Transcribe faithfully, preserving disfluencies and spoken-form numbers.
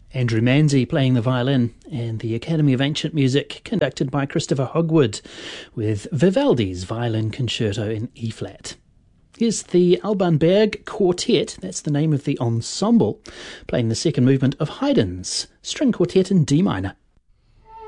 Andrew Manzi playing the violin, and the Academy of Ancient Music conducted by Christopher Hogwood with Vivaldi's Violin Concerto in E-flat. Here's the Alban Berg Quartet, that's the name of the ensemble, playing the second movement of Haydn's String Quartet in D minor.